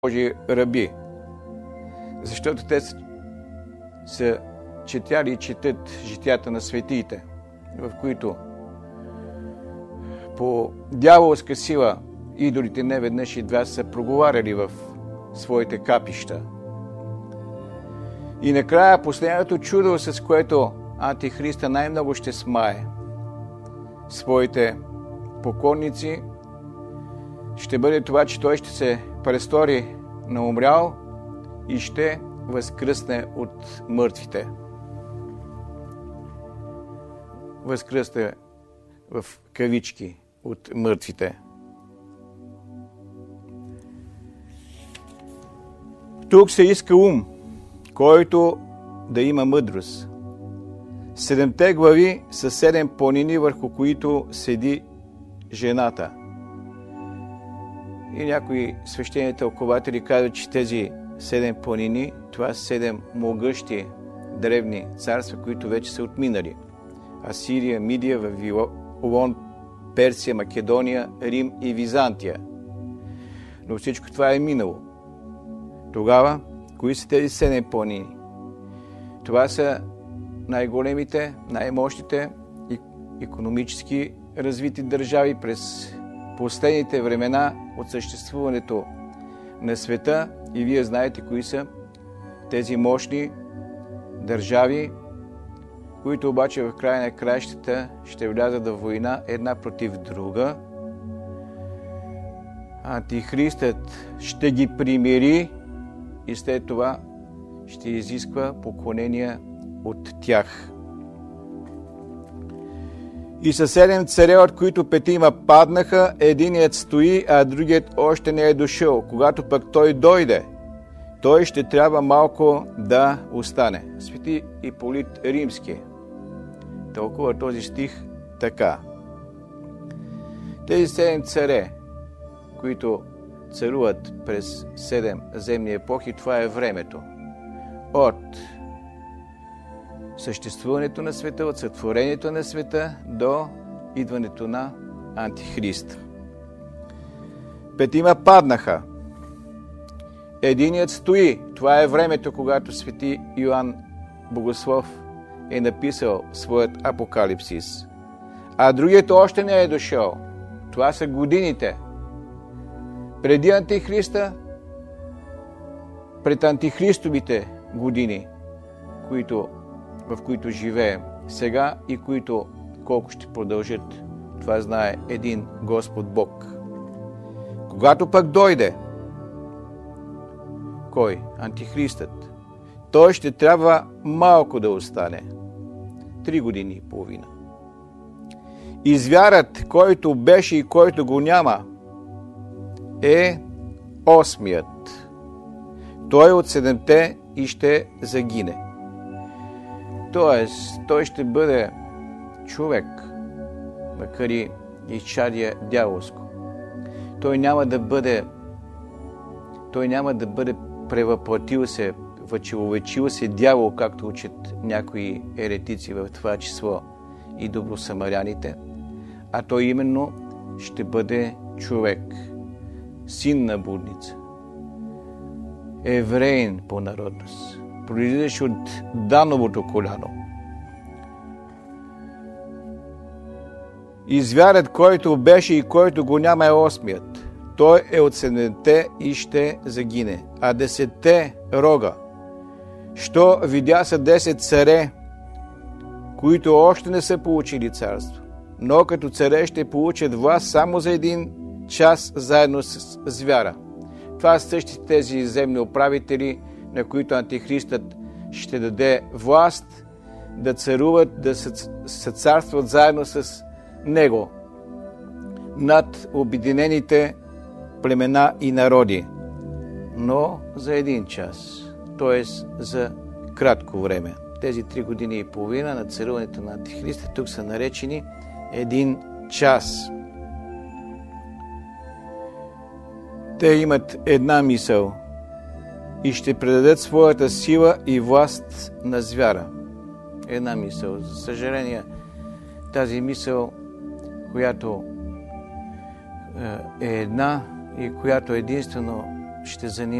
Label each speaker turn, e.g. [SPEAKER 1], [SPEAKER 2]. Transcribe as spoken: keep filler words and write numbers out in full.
[SPEAKER 1] Божи раби, защото те са, са четяли и четат житията на светиите, в които по дяволска сила идолите не веднъж и два са проговаряли в своите капища. И накрая последното чудо, с което Антихриста най-много ще смае своите поклонници, ще бъде това, че той ще се престори на умрял и ще възкръсне от мъртвите. Възкръсне в кавички от мъртвите. Тук се иска ум, който да има мъдрост. Седемте глави са седем планини, върху които седи жената. И някои свещени тълкователи казват, че тези седем планини, това са седем могъщи древни царства, които вече са отминали. Асирия, Мидия, Вавилон, Персия, Македония, Рим и Византия. Но всичко това е минало. Тогава, кои са тези седем планини? Това са най-големите, най-мощните и икономически развити държави през последните времена от съществуването на света, и вие знаете кои са тези мощни държави, които обаче в края на краищата ще влязат в война една против друга. Антихристът ще ги примири и след това ще изисква поклонения от тях. И със седем царе, от които петима паднаха, единият стои, а другият още не е дошъл. Когато пък той дойде, той ще трябва малко да остане. Свети Иполит Римски тълкува този стих така. Тези седем царе, които царуват през седем земни епохи, това е времето. От съществуването на света, от сътворението на света до идването на Антихрист. Петима паднаха. Единият стои. Това е времето, когато свети Йоан Богослов е написал своят апокалипсис. А другият още не е дошъл. Това са годините преди Антихриста, пред антихристовите години, които в които живеем сега и които колко ще продължат, това знае един Господ Бог. Когато пък дойде, кой? Антихристът. Той ще трябва малко да остане. Три години и половина. И звярат, който беше и който го няма, е осмият. Той от седемте и ще загине. Тоест, той ще бъде човек, макар и изчадие дяволско. Той няма да бъде той няма да бъде превъплатил се, въчеловечил се дявол, както учат някои еретици, в това число и добросамаряните, а той именно ще бъде човек, син на блудница, евреин по народност, произлизаш от Дановото коляно. И звярат, който беше и който го няма, е осмият. Той е от седемте и ще загине. А десетте рога, що видя са десет царе, които още не са получили царство, но като царе ще получат власт само за един час заедно с звяра. Това са същите тези земни управители, на които Антихристът ще даде власт да царуват, да съцарстват заедно с него над обединените племена и народи, но за един час, т.е. за кратко време. Тези три години и половина на царуването на Антихриста тук са наречени един час. Те имат една мисъл и ще предадат своята сила и власт на звяра. Една мисъл. За съжаление, тази мисъл, която е една и която единствено ще занимава